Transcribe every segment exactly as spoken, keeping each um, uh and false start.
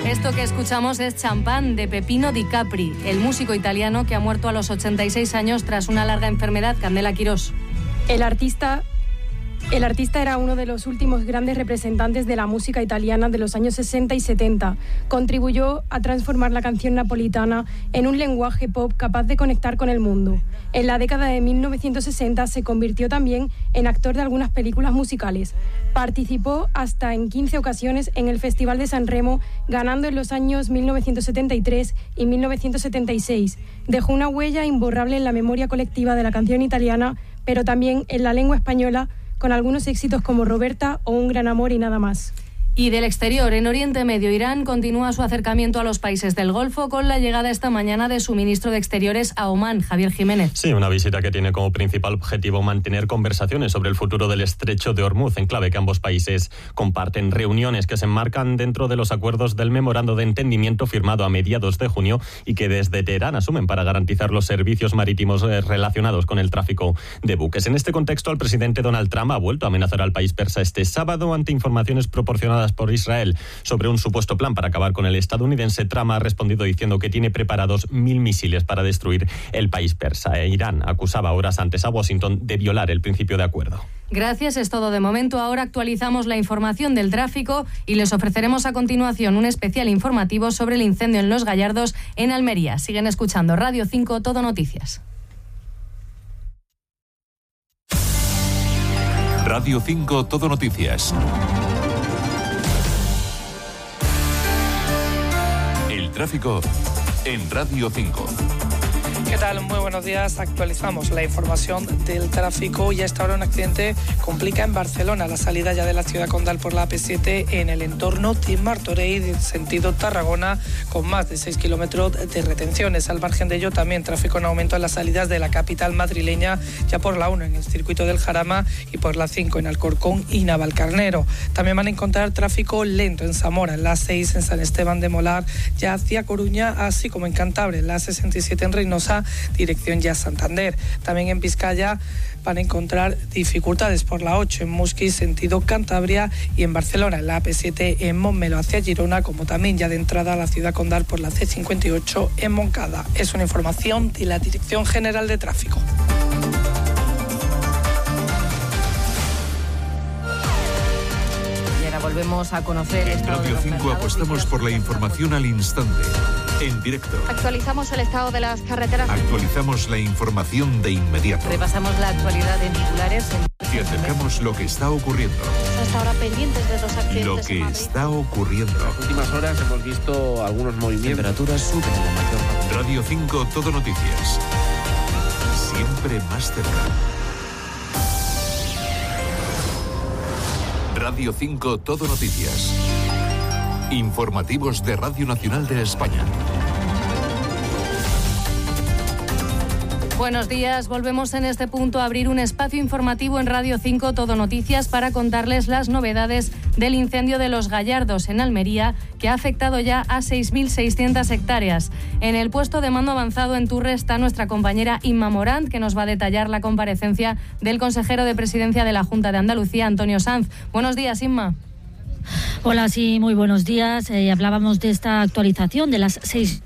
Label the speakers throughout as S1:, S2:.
S1: Esto que escuchamos es Champán de Peppino Di Capri, el músico italiano que ha muerto a los ochenta y seis años tras una larga enfermedad. Candela Quirós.
S2: El artista... El artista era uno de los últimos grandes representantes de la música italiana de los años sesenta y setenta. Contribuyó a transformar la canción napolitana en un lenguaje pop capaz de conectar con el mundo. En la década de mil novecientos sesenta se convirtió también en actor de algunas películas musicales. Participó hasta en quince ocasiones en el Festival de San Remo, ganando en los años mil novecientos setenta y tres y mil novecientos setenta y seis. Dejó una huella imborrable en la memoria colectiva de la canción italiana, pero también en la lengua española, con algunos éxitos como Roberta o Un gran amor y nada más.
S1: Y del exterior, en Oriente Medio, Irán continúa su acercamiento a los países del Golfo con la llegada esta mañana de su ministro de Exteriores a Omán, Javier Jiménez.
S3: Sí, una visita que tiene como principal objetivo mantener conversaciones sobre el futuro del estrecho de Hormuz, en clave que ambos países comparten. Reuniones que se enmarcan dentro de los acuerdos del memorando de entendimiento firmado a mediados de junio y que desde Teherán asumen para garantizar los servicios marítimos relacionados con el tráfico de buques. En este contexto, el presidente Donald Trump ha vuelto a amenazar al país persa este sábado ante informaciones proporcionadas por Israel sobre un supuesto plan para acabar con el estadounidense. Trump ha respondido diciendo que tiene preparados mil misiles para destruir el país persa. E Irán acusaba horas antes a Washington de violar el principio de acuerdo.
S1: Gracias, es todo de momento. Ahora actualizamos la información del tráfico y les ofreceremos a continuación un especial informativo sobre el incendio en Los Gallardos, en Almería. Siguen escuchando Radio cinco, Todo Noticias.
S4: Radio cinco, Todo Noticias. El tráfico en Radio cinco.
S5: ¿Qué tal? Muy buenos días. Actualizamos la información del tráfico y a esta hora un accidente complica en Barcelona la salida ya de la ciudad condal por la A P siete en el entorno de Martorell, sentido Tarragona, con más de seis kilómetros de retenciones. Al margen de ello, también tráfico en aumento en las salidas de la capital madrileña, ya por la uno en el circuito del Jarama y por la cinco en Alcorcón y Navalcarnero. También van a encontrar tráfico lento en Zamora, en la seis en San Esteban de Molar, ya hacia Coruña, así como en Cantabria, en la sesenta y siete en Reynosa, dirección ya Santander. También en Vizcaya van a encontrar dificultades por la ocho en Musquis, sentido Cantabria, y en Barcelona, en la A P siete en Montmeló hacia Girona, como también ya de entrada a la ciudad condal por la C cincuenta y ocho en Moncada. Es una información de la Dirección General de Tráfico.
S1: Y ahora volvemos a conocer
S4: En Radio cinco apostamos por la información al instante. En directo.
S6: Actualizamos el estado de las carreteras.
S4: Actualizamos la información de inmediato.
S1: Repasamos la actualidad en titulares.
S4: Te acercamos lo que está ocurriendo.
S6: Hasta ahora pendientes de dos accidentes.
S4: Lo que está ocurriendo.
S7: En las últimas horas hemos visto algunos movimientos.
S8: Temperaturas suben en la mayor parte.
S4: Radio cinco, Todo Noticias. Siempre más cerca. Radio cinco, Todo Noticias. Informativos de Radio Nacional de España.
S1: Buenos días, volvemos en este punto a abrir un espacio informativo en Radio cinco Todo Noticias para contarles las novedades del incendio de Los Gallardos en Almería, que ha afectado ya a seis mil seiscientas hectáreas. En el puesto de mando avanzado en Turre está nuestra compañera Inma Morant, que nos va a detallar la comparecencia del consejero de Presidencia de la Junta de Andalucía, Antonio Sanz. Buenos días, Inma.
S9: Hola, sí, muy buenos días. Eh, hablábamos de esta actualización de las seis.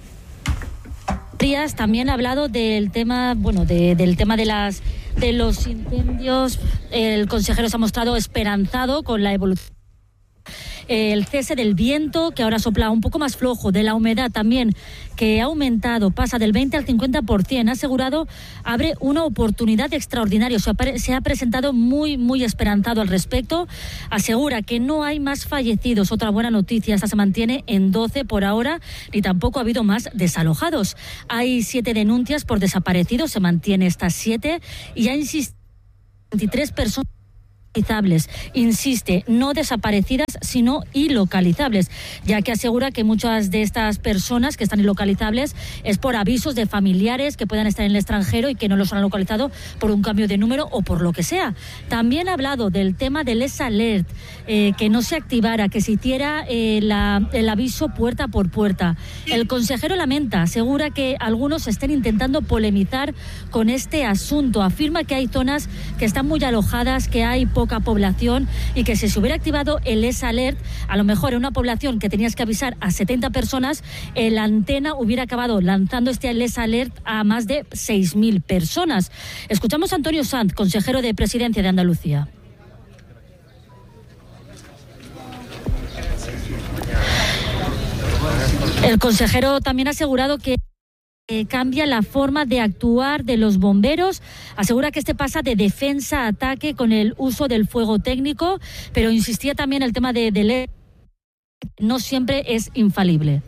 S9: También ha hablado del tema, bueno, de, del tema de las de los incendios. El consejero se ha mostrado esperanzado con la evolución. El cese del viento, que ahora sopla un poco más flojo, de la humedad también, que ha aumentado, pasa del veinte al cincuenta por ciento, ha asegurado, abre una oportunidad extraordinaria. Se ha presentado muy, muy esperanzado al respecto. Asegura que no hay más fallecidos. Otra buena noticia, esta se mantiene en doce por ahora, ni tampoco ha habido más desalojados. Hay siete denuncias por desaparecidos, se mantiene estas siete, y ha insistido veintitrés personas. Insiste, no desaparecidas, sino ilocalizables, ya que asegura que muchas de estas personas que están ilocalizables es por avisos de familiares que puedan estar en el extranjero y que no los han localizado por un cambio de número o por lo que sea. También ha hablado del tema del S-Alert, eh, que no se activara, que se hiciera eh, la, el aviso puerta por puerta. El consejero lamenta, asegura que algunos estén intentando polemizar con este asunto. Afirma que hay zonas que están muy alojadas, que hay poca población y que si se hubiera activado el S Alert, a lo mejor en una población que tenías que avisar a setenta personas, eh, la antena hubiera acabado lanzando este S Alert a más de seis mil personas. Escuchamos a Antonio Sanz, consejero de Presidencia de Andalucía. El consejero también ha asegurado que eh, cambia la forma de actuar de los bomberos. Asegura que este pasa de defensa a ataque con el uso del fuego técnico, pero insistía también el tema de, de no siempre es infalible.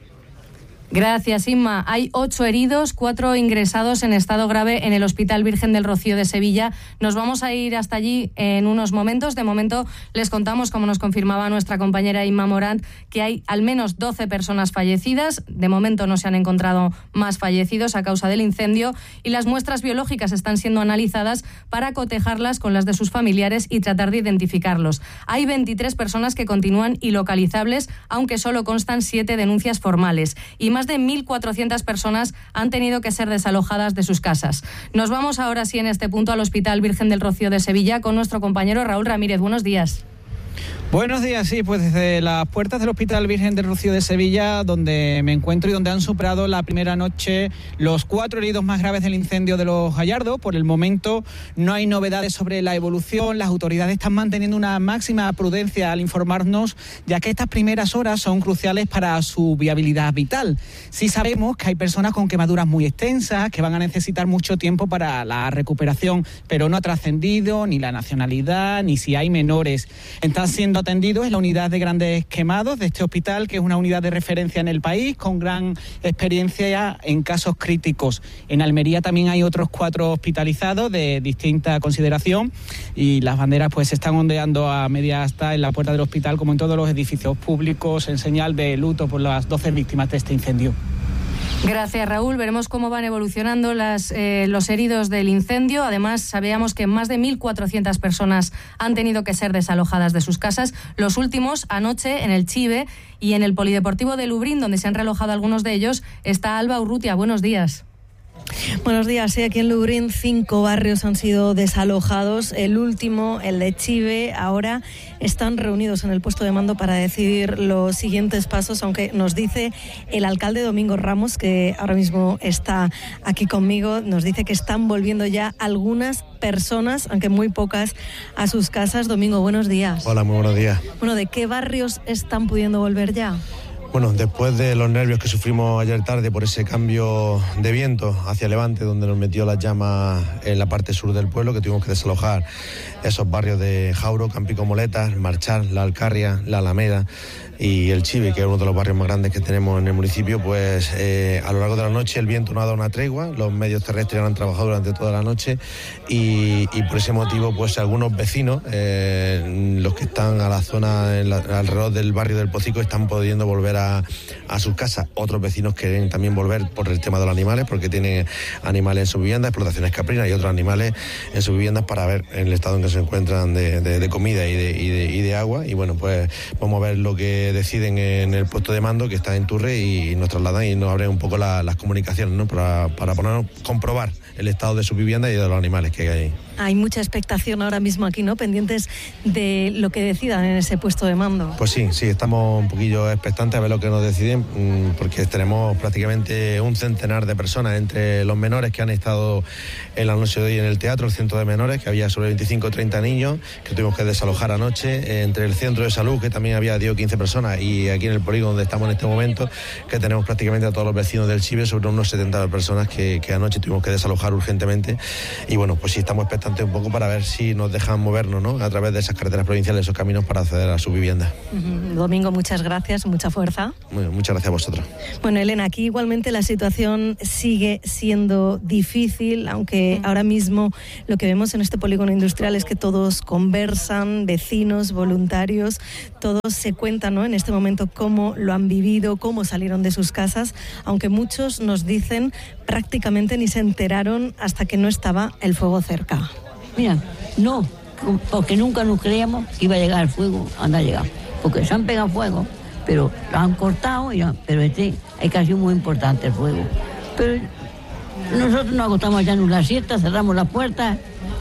S1: Gracias, Inma. Hay ocho heridos, cuatro ingresados en estado grave en el Hospital Virgen del Rocío de Sevilla. Nos vamos a ir hasta allí en unos momentos. De momento les contamos, como nos confirmaba nuestra compañera Inma Morant, que hay al menos doce personas fallecidas. De momento no se han encontrado más fallecidos a causa del incendio y las muestras biológicas están siendo analizadas para cotejarlas con las de sus familiares y tratar de identificarlos. Hay veintitrés personas que continúan ilocalizables, aunque solo constan siete denuncias formales. Y más de mil cuatrocientas personas han tenido que ser desalojadas de sus casas. Nos vamos ahora sí en este punto al Hospital Virgen del Rocío de Sevilla con nuestro compañero Raúl Ramírez. Buenos días.
S10: Buenos días, sí, pues desde las puertas del Hospital Virgen del Rocío de Sevilla, donde me encuentro y donde han superado la primera noche los cuatro heridos más graves del incendio de Los Gallardos. Por el momento no hay novedades sobre la evolución. Las autoridades están manteniendo una máxima prudencia al informarnos, ya que estas primeras horas son cruciales para su viabilidad vital. Sí sabemos que hay personas con quemaduras muy extensas, que van a necesitar mucho tiempo para la recuperación, pero no ha trascendido ni la nacionalidad, ni si hay menores. Están siendo atendidos en la unidad de grandes quemados de este hospital, que es una unidad de referencia en el país, con gran experiencia en casos críticos. En Almería también hay otros cuatro hospitalizados de distinta consideración y las banderas pues se están ondeando a media asta en la puerta del hospital, como en todos los edificios públicos, en señal de luto por las doce víctimas de este incendio.
S1: Gracias, Raúl. Veremos cómo van evolucionando las, eh, los heridos del incendio. Además, sabíamos que más de mil cuatrocientas personas han tenido que ser desalojadas de sus casas. Los últimos, anoche, en el Chive y en el Polideportivo de Lubrión, donde se han relojado algunos de ellos, está Alba Urrutia. Buenos días.
S11: Buenos días. Sí, aquí en Lubrión cinco barrios han sido desalojados. El último, el de Chive, ahora están reunidos en el puesto de mando para decidir los siguientes pasos, aunque nos dice el alcalde Domingo Ramos, que ahora mismo está aquí conmigo, nos dice que están volviendo ya algunas personas, aunque muy pocas, a sus casas. Domingo, buenos días.
S12: Hola, muy buenos días.
S11: Bueno, ¿de qué barrios están pudiendo volver ya?
S12: Bueno, después de los nervios que sufrimos ayer tarde por ese cambio de viento hacia levante, donde nos metió las llamas en la parte sur del pueblo, que tuvimos que desalojar esos barrios de Jauro, Campico Moletas, Marchar, La Alcarria, La Alameda y el Chive, que es uno de los barrios más grandes que tenemos en el municipio. Pues eh, a lo largo de la noche el viento no ha dado una tregua, los medios terrestres han trabajado durante toda la noche y, y por ese motivo pues algunos vecinos, eh, los que están a la zona en la, alrededor del barrio del Pocico, están pudiendo volver a, a sus casas. Otros vecinos quieren también volver por el tema de los animales, porque tienen animales en sus viviendas, explotaciones caprinas y otros animales en sus viviendas, para ver el estado en que se encuentran de, de, de comida y de, y, de, y de agua. Y bueno, pues vamos a ver lo que deciden en el puesto de mando, que está en Turre, y nos trasladan y nos abren un poco la, las comunicaciones, ¿no? para, para ponernos, comprobar el estado de su vivienda y de los animales que hay ahí.
S11: Hay mucha expectación ahora mismo aquí, ¿no? Pendientes de lo que decidan en ese puesto de mando.
S12: Pues sí, sí, estamos un poquillo expectantes a ver lo que nos deciden, porque tenemos prácticamente un centenar de personas, entre los menores que han estado en la noche de hoy en el teatro, el centro de menores, que había sobre veinticinco o treinta niños que tuvimos que desalojar anoche, entre el centro de salud, que también había diez o quince personas, y aquí en el polígono donde estamos en este momento, que tenemos prácticamente a todos los vecinos del Chive, sobre unos setenta personas que, que anoche tuvimos que desalojar urgentemente. Y bueno, pues sí, estamos expectantes un poco para ver si nos dejan movernos, ¿no? A través de esas carreteras provinciales, esos caminos, para acceder a su vivienda.
S11: Uh-huh. Domingo, muchas gracias, mucha fuerza.
S12: Bueno, muchas gracias a vosotros.
S11: Bueno, Elena, aquí igualmente la situación sigue siendo difícil, aunque ahora mismo lo que vemos en este polígono industrial es que todos conversan, vecinos, voluntarios, todos se cuentan, ¿no? En este momento cómo lo han vivido, cómo salieron de sus casas, aunque muchos nos dicen prácticamente ni se enteraron hasta que no estaba el fuego cerca.
S13: Mira, no, porque nunca nos creíamos que iba a llegar el fuego, anda a llegar, porque se han pegado fuego, pero lo han cortado ya, pero este es casi muy importante el fuego. Pero nosotros nos acostamos ya en una siesta, cerramos las puertas,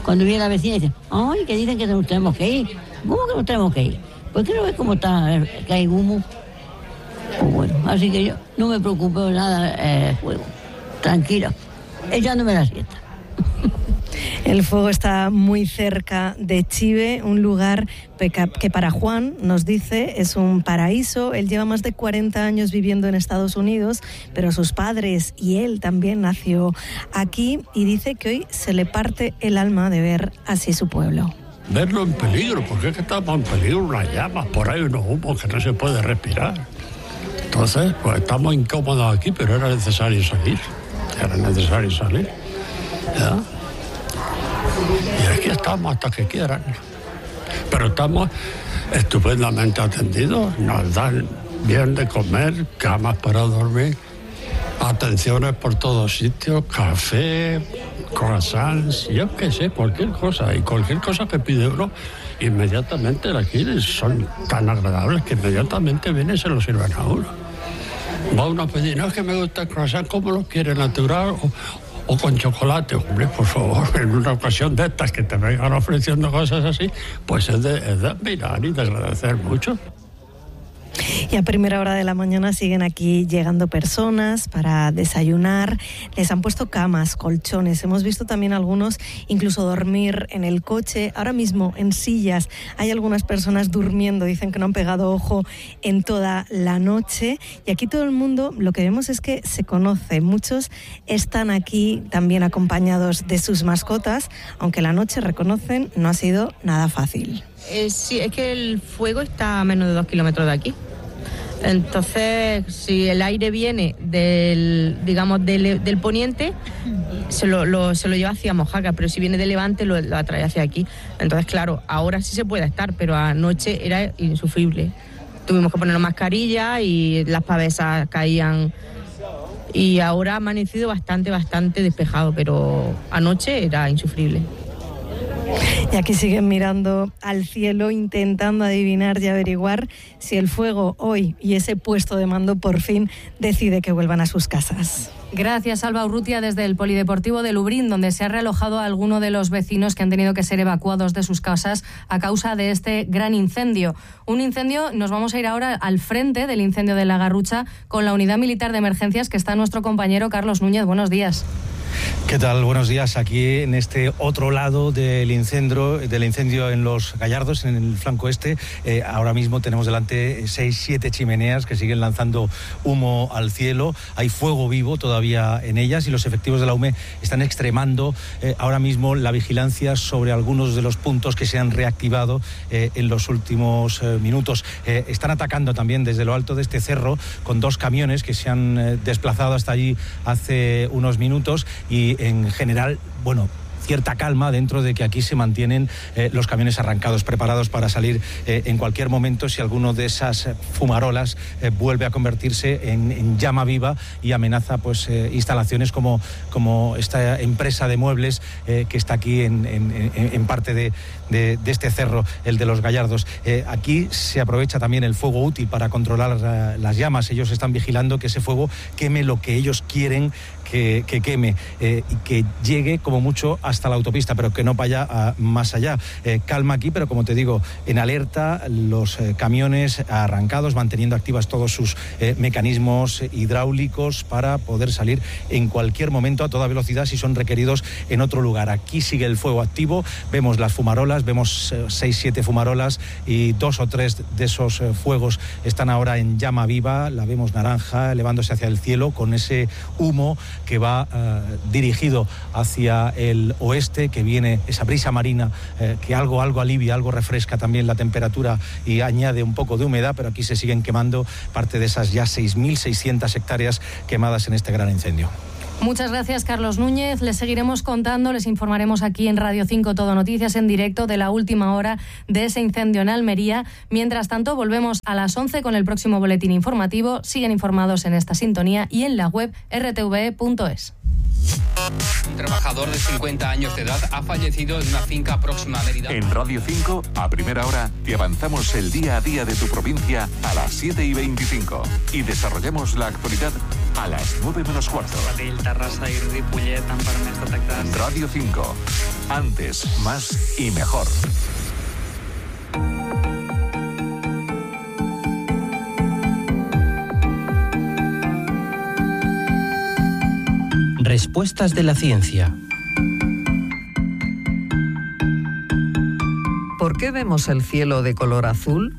S13: Cuando viene la vecina y dice, ay, que dicen que nos tenemos que ir. ¿Cómo que nos tenemos que ir? ¿Por qué no ves cómo está, que hay humo? Pues bueno, así que yo no me preocupo nada del eh, fuego. Tranquila, echándome la siesta.
S11: El fuego está muy cerca de Chive, un lugar que para Juan, nos dice, es un paraíso. Él lleva más de cuarenta años viviendo en Estados Unidos, pero sus padres y él también nació aquí, y dice que hoy se le parte el alma de ver así su pueblo.
S14: Verlo en peligro, porque es que estamos en peligro, unas llamas, por ahí unos humos que no se puede respirar. Entonces, pues estamos incómodos aquí, pero era necesario salir, era necesario salir, ¿ya? Y aquí estamos hasta que quieran. Pero estamos estupendamente atendidos. Nos dan bien de comer, camas para dormir, atenciones por todos sitios, café, croissants, yo qué sé, cualquier cosa. Y cualquier cosa que pide uno, inmediatamente aquí son tan agradables que inmediatamente vienen y se lo sirven a uno. Va uno a pedir, no es que me gusta el croissant, ¿cómo lo quiere? ¿Natural o, o con chocolate? Hombre, por favor, en una ocasión de estas que te vengan ofreciendo cosas así, pues es de, es de admirar y de agradecer mucho.
S11: Y a primera hora de la mañana siguen aquí llegando personas para desayunar. Les han puesto camas, colchones. Hemos visto también algunos incluso dormir en el coche. Ahora mismo en sillas hay algunas personas durmiendo. Dicen que no han pegado ojo en toda la noche. Y aquí todo el mundo, lo que vemos es que se conoce. Muchos están aquí también acompañados de sus mascotas, aunque la noche, reconocen, no ha sido nada fácil.
S15: Eh, sí, es que el fuego está a menos de dos kilómetros de aquí. Entonces, si el aire viene del, digamos, del, del poniente, se lo, lo, se lo lleva hacia Mojácar, pero si viene de levante, lo, lo atrae hacia aquí. Entonces, claro, ahora sí se puede estar, pero anoche era insufrible. Tuvimos que poner mascarilla y las pavesas caían. Y ahora ha amanecido bastante, bastante despejado, pero anoche era insufrible.
S11: Y aquí siguen mirando al cielo, intentando adivinar y averiguar si el fuego hoy y ese puesto de mando por fin decide que vuelvan a sus casas.
S1: Gracias, Alba Urrutia, desde el Polideportivo de Lubrión, donde se ha realojado a alguno de los vecinos que han tenido que ser evacuados de sus casas a causa de este gran incendio. Un incendio, nos vamos a ir ahora al frente del incendio de La Garrucha con la Unidad Militar de Emergencias, que está nuestro compañero Carlos Núñez. Buenos días.
S16: ¿Qué tal? Buenos días. Aquí en este otro lado del incendio, del incendio en Los Gallardos, en el flanco este, eh, ahora mismo tenemos delante seis, siete chimeneas que siguen lanzando humo al cielo. Hay fuego vivo todavía en ellas y los efectivos de la U M E están extremando eh, ahora mismo la vigilancia sobre algunos de los puntos que se han reactivado eh, en los últimos eh, minutos. Eh, están atacando también desde lo alto de este cerro con dos camiones que se han eh, desplazado hasta allí hace unos minutos. Y en general, bueno, cierta calma dentro de que aquí se mantienen eh, los camiones arrancados, preparados para salir eh, en cualquier momento si alguno de esas fumarolas eh, vuelve a convertirse en, en llama viva y amenaza pues eh, instalaciones como, como esta empresa de muebles eh, que está aquí en, en, en parte de, de, de este cerro, el de Los Gallardos. Eh, aquí se aprovecha también el fuego útil para controlar uh, las llamas. Ellos están vigilando que ese fuego queme lo que ellos quieren que, que queme eh, y que llegue como mucho hasta la autopista, pero que no vaya a, más allá. Eh, calma aquí, pero como te digo, en alerta, los eh, camiones arrancados, manteniendo activas todos sus eh, mecanismos hidráulicos para poder salir en cualquier momento a toda velocidad si son requeridos en otro lugar. Aquí sigue el fuego activo, vemos las fumarolas, vemos eh, seis, siete fumarolas y dos o tres de esos eh, fuegos están ahora en llama viva, la vemos naranja elevándose hacia el cielo con ese humo que va uh, dirigido hacia el oeste, que viene esa brisa marina eh, que algo, algo alivia, algo refresca también la temperatura y añade un poco de humedad, pero aquí se siguen quemando parte de esas ya seis mil seiscientas hectáreas quemadas en este gran incendio.
S1: Muchas gracias, Carlos Núñez. Les seguiremos contando, les informaremos aquí en Radio cinco Todo Noticias en directo de la última hora de ese incendio en Almería. Mientras tanto, volvemos a las once con el próximo boletín informativo. Siguen informados en esta sintonía y en la web erre te ve punto es.
S17: Un trabajador de cincuenta años de edad ha fallecido en una finca próxima a Mérida.
S4: En Radio cinco, a primera hora, te avanzamos el día a día de tu provincia a las siete y veinticinco. Y desarrollamos la actualidad a las nueve menos cuarto.
S18: Terrassa y Ripollet han permès detectar...
S4: Radio cinco. Antes, más y mejor.
S19: Respuestas de la ciencia.
S20: ¿Por qué vemos el cielo de color azul?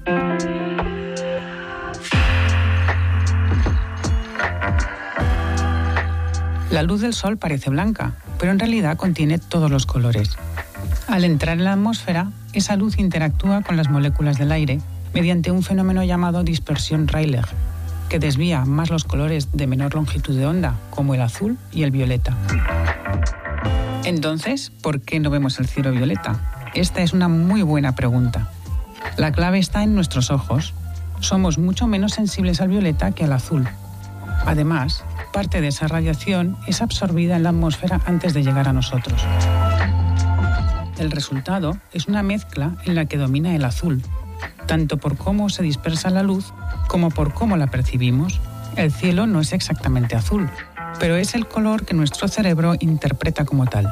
S21: La luz del sol parece blanca, pero en realidad contiene todos los colores. Al entrar en la atmósfera, esa luz interactúa con las moléculas del aire mediante un fenómeno llamado dispersión Rayleigh, que desvía más los colores de menor longitud de onda, como el azul y el violeta. Entonces, ¿por qué no vemos el cielo violeta? Esta es una muy buena pregunta. La clave está en nuestros ojos. Somos mucho menos sensibles al violeta que al azul. Además, parte de esa radiación es absorbida en la atmósfera antes de llegar a nosotros. El resultado es una mezcla en la que domina el azul, tanto por cómo se dispersa la luz como por cómo la percibimos. El cielo no es exactamente azul, pero es el color que nuestro cerebro interpreta como tal.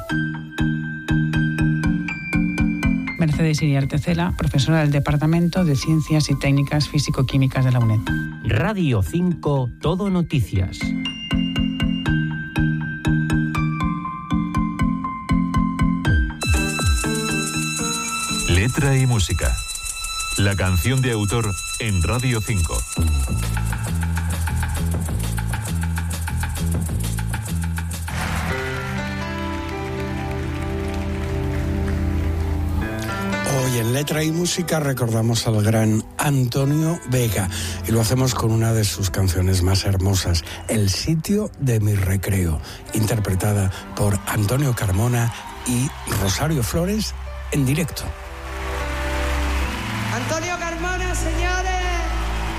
S21: Mercedes Iriarte Cela, profesora del Departamento de Ciencias y Técnicas Físico-Químicas de la UNED.
S19: Radio cinco, Todo Noticias.
S4: Letra y música. La canción de autor en Radio cinco.
S22: Hoy en Letra y Música recordamos al gran Antonio Vega y lo hacemos con una de sus canciones más hermosas, El sitio de mi recreo, interpretada por Antonio Carmona y Rosario Flores en directo.
S23: Antonio Carmona, señores.